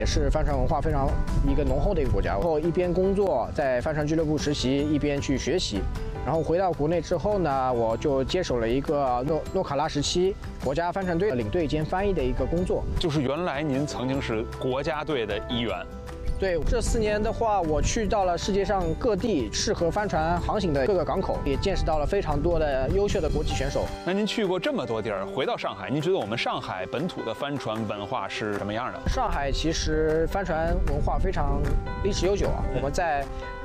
也是帆船文化非常一个浓厚的一个国家。然后一边工作在帆船俱乐部实习，一边去学习。然后回到国内之后呢，我就接手了一个诺卡拉17国家帆船队的领队兼翻译的一个工作。 就是原来您曾经是国家队的一员。 对，这4年的话，我去到了世界上各地适合帆船航行的各个港口，也见识到了非常多的优秀的国际选手。 那您去过这么多地儿，回到上海，您觉得我们上海本土的帆船文化是什么样的？ 上海其实帆船文化非常历史悠久啊。我们在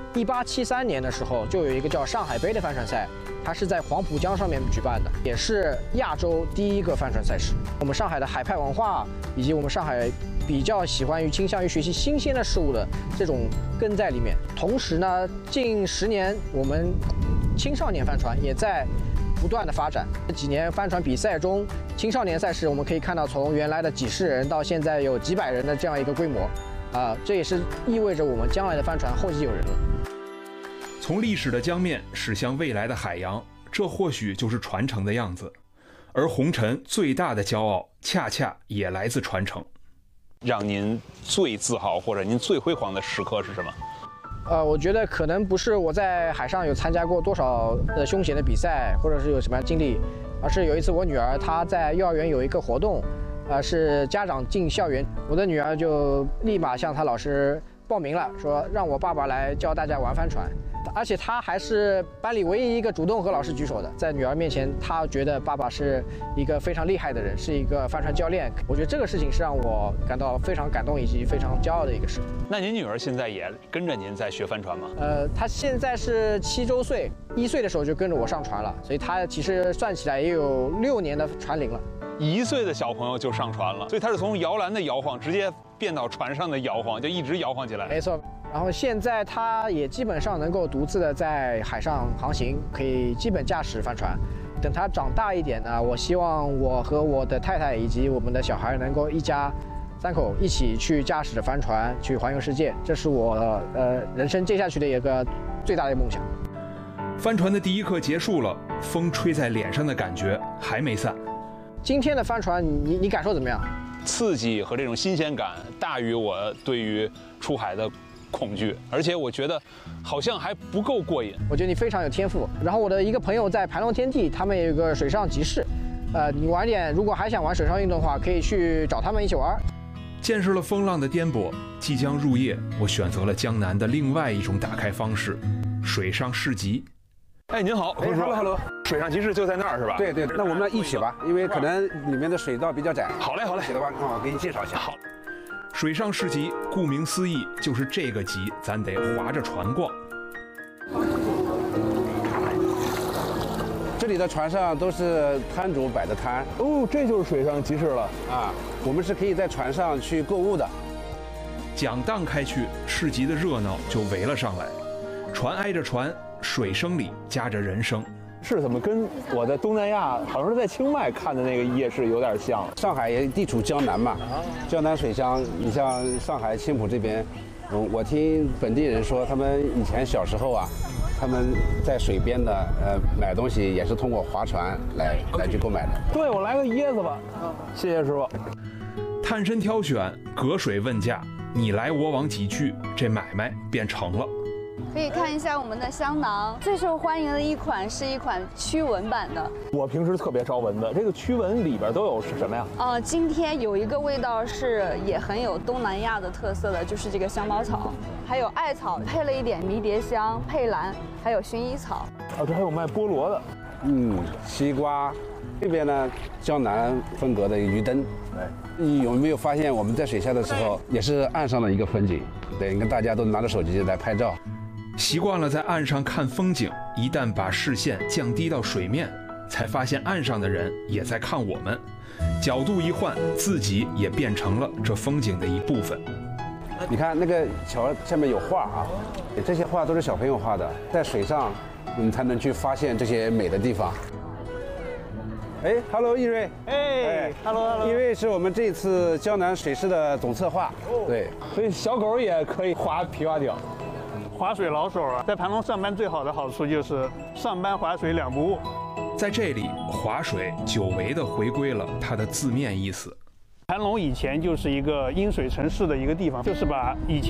1873年的时候就有一个叫上海杯的帆船赛，它是在黄浦江上面举办的，也是亚洲第一个帆船赛事。我们上海的海派文化以及我们上海比较倾向于学习新鲜的事物的这种根在里面。同时呢，近10年我们青少年帆船也在不断的发展。这几年帆船比赛中，青少年赛事我们可以看到从原来的几十人到现在有几百人的这样一个规模，这也是意味着我们将来的帆船后继有人了。 从历史的江面驶向未来的海洋，这或许就是传承的样子。而红尘最大的骄傲，恰恰也来自传承。 让您最自豪或者您最辉煌的时刻是什么？ 我觉得可能不是我在海上有参加过多少的凶险的比赛，或者是有什么经历，而是有一次我女儿她在幼儿园有一个活动，是家长进校园，我的女儿就立马向她老师报名了，说让我爸爸来教大家玩帆船。而且他还是班里唯一一个主动和老师举手的，在女儿面前，他觉得爸爸是一个非常厉害的人，是一个帆船教练。我觉得这个事情是让我感到非常感动以及非常骄傲的一个事。 那您女儿现在也跟着您在学帆船吗？ 她现在是7周岁，1岁的时候就跟着我上船了，所以她其实算起来也有6年的船龄了。 1岁的小朋友就上船了，所以他是从摇篮的摇晃直接变到船上的摇晃，就一直摇晃起来。 没错。然后现在他也基本上能够独自的在海上航行，可以基本驾驶帆船。等他长大一点呢，我希望我和我的太太以及我们的小孩能够一家3口一起去驾驶着帆船去环游世界，这是我人生接下去的一个最大的梦想。 帆船的第一课结束了，风吹在脸上的感觉还没散。 今天的帆船你感受怎么样？ 刺激和这种新鲜感大于我对于出海的恐惧，而且我觉得好像还不够过瘾。 我觉得你非常有天赋。然后我的一个朋友在盘龙天地，他们有一个水上集市，你晚点如果还想玩水上运动的话，可以去找他们一起玩。 见识了风浪的颠簸，即将入夜，我选择了江南的另外一种打开方式——水上市集。 哎，您好， 哎 ，hello， 水上集市就在那儿是吧？ 对对，那我们一起吧，因为可能里面的水道比较窄。 好嘞，好嘞， 的话，我给你介绍一下。 好。 水上市集，顾名思义，就是这个集，咱得划着船逛。 这里的船上都是摊主摆的摊。 哦，这就是水上集市了啊！我们是可以在船上去购物的。 桨荡开去，市集的热闹就围了上来。船挨着船，水声里夹着人声。 是怎么跟我在东南亚，好像是在清迈看的那个夜市有点像？ 上海也地处江南嘛，江南水乡。你像上海青浦这边，我听本地人说，他们以前小时候啊，他们在水边的买东西也是通过划船来去购买的。 对，我来个椰子吧。谢谢师傅。 探身挑选，隔水问价，你来我往几句，这买卖便成了。 可以看一下我们的香囊，最受欢迎的一款是一款驱蚊版的。 我平时特别招蚊子，这个驱蚊里边都有是什么呀？ 今天有一个味道是也很有东南亚的特色的，就是这个香茅草，还有艾草，配了一点迷迭香、佩兰，还有薰衣草。 这还有卖菠萝的。 西瓜。这边呢，江南风格的鱼灯。你有没有发现我们在水下的时候，也是岸上的一个风景？对，你看大家都拿着手机来拍照。 习惯了在岸上看风景，一旦把视线降低到水面，才发现岸上的人也在看我们。角度一换，自己也变成了这风景的一部分。 你看那个桥下面有画啊，这些画都是小朋友画的，在水上你才能去发现这些美的地方。哎 ，Hello， 易瑞。 哎 ，Hello， 易瑞是我们这次江南水师的总策划。对， 所以小狗也可以划皮划艇。 划水老手啊，在盘龙上班最好的好处就是上班划水两不误。 在这里，划水久违地回归了它的字面意思。 盘龙以前就是一个阴水城市的一个地方，就是把以前